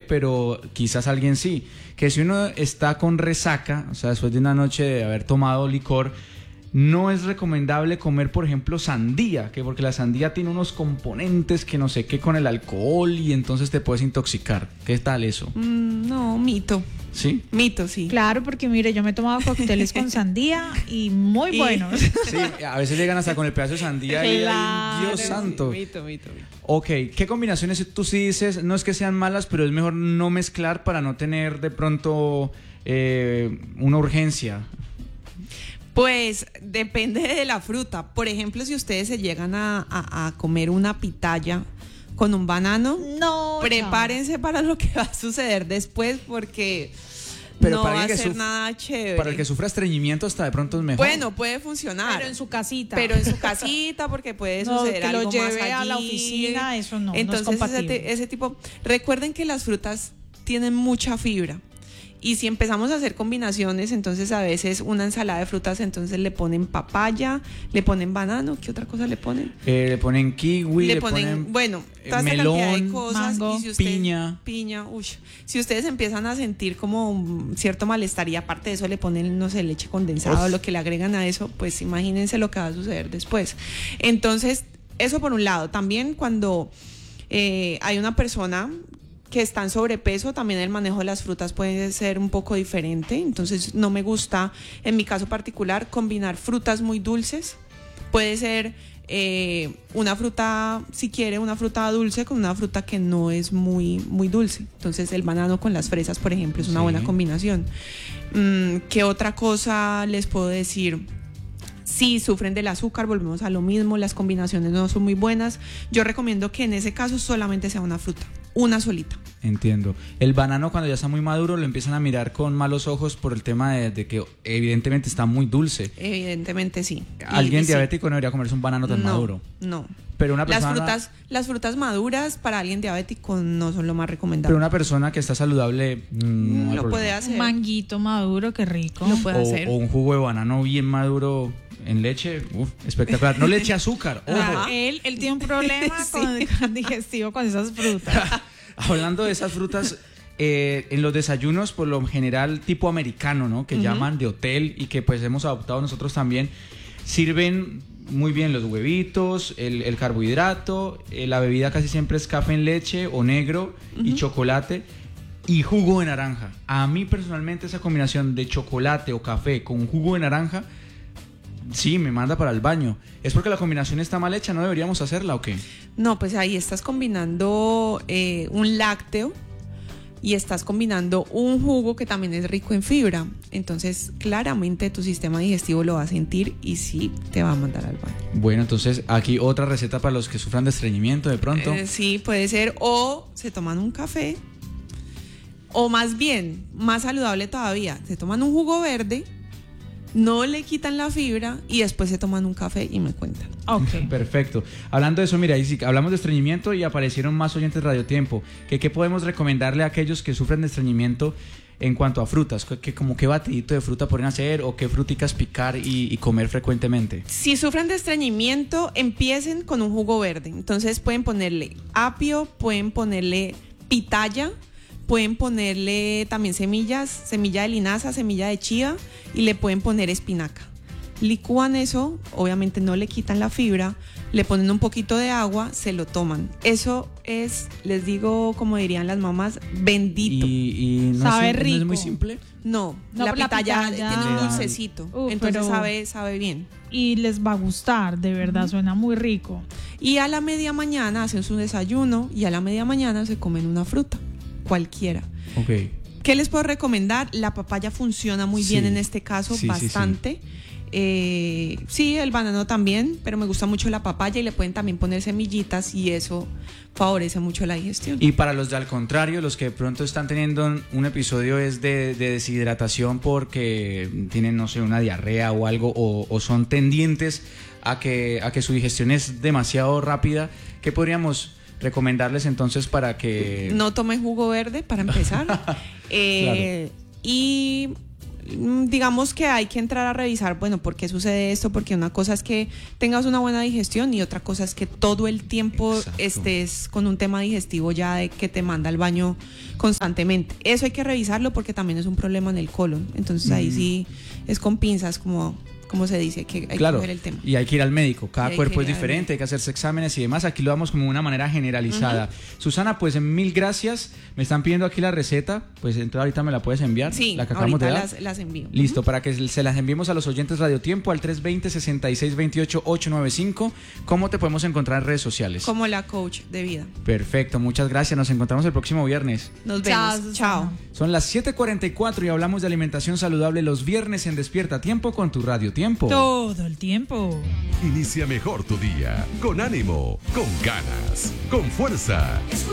pero quizás alguien sí. Que si uno está con resaca, o sea, después de una noche de haber tomado licor, no es recomendable comer, por ejemplo, sandía, que porque la sandía tiene unos componentes que no sé qué con el alcohol y entonces te puedes intoxicar. ¿Qué tal eso? No, mito. ¿Sí? Mito, sí. Claro, porque mire, yo me he tomado cócteles con sandía y muy buenos. Sí, a veces llegan hasta con el pedazo de sandía y Claro, Dios santo. Mito. Ok, ¿qué combinaciones tú sí dices? No es que sean malas, pero es mejor no mezclar para no tener de pronto una urgencia. Pues depende de la fruta. Por ejemplo, si ustedes se llegan a comer una pitaya con un banano, No, prepárense para lo que va a suceder después, porque Pero no para va a alguien que ser nada chévere. Para el que sufra estreñimiento hasta de pronto es mejor. Bueno, puede funcionar. pero en su casita. Pero en su casita, porque puede suceder que algo lo lleve más allí. a la oficina, eso no Entonces, es compatible. ese tipo. Recuerden que las frutas tienen mucha fibra. Y si empezamos a hacer combinaciones, entonces a veces una ensalada de frutas, entonces le ponen papaya, le ponen banano, ¿qué otra cosa le ponen? Le ponen kiwi, le ponen bueno, toda esta melón, cantidad de cosas. mango, Y si ustedes, piña. Si ustedes empiezan a sentir como un cierto malestar y aparte de eso le ponen, no sé, leche condensada, lo que le agregan a eso, pues imagínense lo que va a suceder después. Entonces, eso por un lado. También cuando hay una persona que está en sobrepeso, también el manejo de las frutas puede ser un poco diferente. Entonces no me gusta, en mi caso particular, combinar frutas muy dulces. Puede ser una fruta, si quiere, una fruta dulce con una fruta que no es muy, muy dulce. Entonces el banano con las fresas, por ejemplo, es una buena combinación. ¿Qué otra cosa les puedo decir? Si sufren del azúcar, volvemos a lo mismo, las combinaciones no son muy buenas. Yo recomiendo que en ese caso solamente sea una fruta, una solita. Entiendo. El banano cuando ya está muy maduro lo empiezan a mirar con malos ojos por el tema de que evidentemente está muy dulce. Evidentemente sí. Alguien Y diabético no debería comerse un banano tan maduro. No. Pero una persona, Las frutas maduras para alguien diabético no son lo más recomendable. pero una persona que está saludable no hay lo problema. puede hacer. Un manguito maduro, qué rico. Lo puede hacer. O un jugo de banano bien maduro en leche, espectacular. No le eche azúcar, ojo. Él tiene un problema con digestivo con esas frutas. Hablando de esas frutas, en los desayunos, por lo general tipo americano, ¿no? Que llaman de hotel y que pues hemos adoptado nosotros también, sirven muy bien los huevitos, el carbohidrato, la bebida casi siempre es café en leche o negro y chocolate y jugo de naranja. A mí personalmente esa combinación de chocolate o café con jugo de naranja, sí, me manda para el baño. ¿Es porque la combinación está mal hecha? ¿No deberíamos hacerla o qué? No, pues ahí estás combinando un lácteo y estás combinando un jugo que también es rico en fibra. Entonces, claramente tu sistema digestivo lo va a sentir y sí te va a mandar al baño. Bueno, entonces aquí otra receta para los que sufran de estreñimiento de pronto. Sí, puede ser. O se toman un café. O más bien, más saludable todavía, se toman un jugo verde, no le quitan la fibra y después se toman un café y me cuentan. Ok. Perfecto. Hablando de eso, mira, y hablamos de estreñimiento y aparecieron más oyentes de Radio Tiempo. ¿Qué podemos recomendarle a aquellos que sufren de estreñimiento en cuanto a frutas? Como qué batidito de fruta pueden hacer o qué fruticas picar y comer frecuentemente? Si sufren de estreñimiento, empiecen con un jugo verde. Entonces pueden ponerle apio, pueden ponerle pitaya, pueden ponerle también semillas, semilla de linaza, semilla de chía y le pueden poner espinaca. Licúan eso, obviamente no le quitan la fibra, le ponen un poquito de agua, se lo toman. Eso es, les digo, como dirían las mamás, bendito. Y no Sabe es, rico. ¿no es muy simple? No, No, la la pitaya pitaya tiene un dulcecito, entonces pero- sabe bien. Y les va a gustar, de verdad, suena muy rico. Y a la media mañana hacen su desayuno y a la media mañana se comen una fruta, cualquiera. Ok. ¿Qué les puedo recomendar? La papaya funciona muy bien en este caso, bastante. Sí, el banano también, pero me gusta mucho la papaya y le pueden también poner semillitas y eso favorece mucho la digestión. Y para los de al contrario, los que de pronto están teniendo un episodio es de deshidratación porque tienen, no sé, una diarrea o algo, o son tendientes a que su digestión es demasiado rápida, ¿qué podríamos recomendarles entonces para que... No tomen jugo verde para empezar. Claro. Y digamos que hay que entrar a revisar, bueno, ¿por qué sucede esto? Porque una cosa es que tengas una buena digestión y otra cosa es que todo el tiempo estés con un tema digestivo ya de que te manda al baño constantemente. Eso hay que revisarlo porque también es un problema en el colon. Entonces ahí sí es con pinzas, como se dice, que hay que ver el tema. Y hay que ir al médico, cada cuerpo es diferente, hay que hacerse exámenes y demás. Aquí lo damos como una manera generalizada. Susana, pues mil gracias. Me están pidiendo aquí la receta, pues entonces ahorita me la puedes enviar. Sí, la que acabamos de dar. las envío. Listo, para que se las enviemos a los oyentes Radio Tiempo al 320-6628-895. ¿Cómo te podemos encontrar en redes sociales? Como la coach de vida. Perfecto, muchas gracias. Nos encontramos el próximo viernes. Nos vemos. Chao. Son las 7:44 y hablamos de alimentación saludable los viernes en Despierta Tiempo con tu Radio Tiempo. Todo el tiempo. Inicia mejor tu día, con ánimo, con ganas, con fuerza.